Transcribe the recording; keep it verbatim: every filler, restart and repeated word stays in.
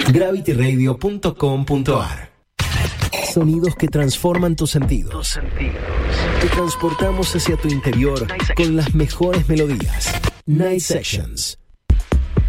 gravity radio punto com punto a r. Sonidos que transforman tus sentidos. Tus sentidos. Te transportamos hacia tu interior con las mejores melodías. Night Sessions.